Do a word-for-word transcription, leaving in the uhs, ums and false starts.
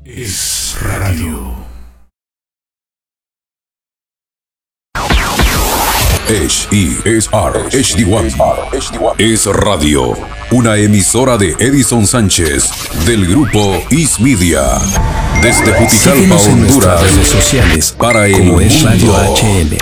Es radio. H E S R H D uno es radio, una emisora de Edison Sánchez del grupo Is Media. Desde Juticalpa, Síguenos en Honduras, nuestras redes sociales para el como Es mundo. Radio H L.